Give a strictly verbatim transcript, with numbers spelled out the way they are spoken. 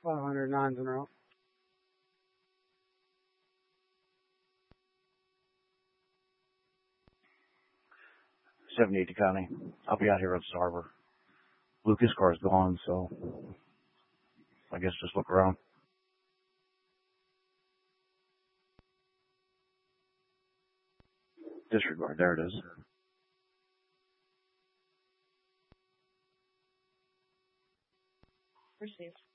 five hundred nines in a row. seventy-eight to County. I'll be out here on Starboard. Lucas car's gone, so I guess just look around. Disregard. There it is. Received.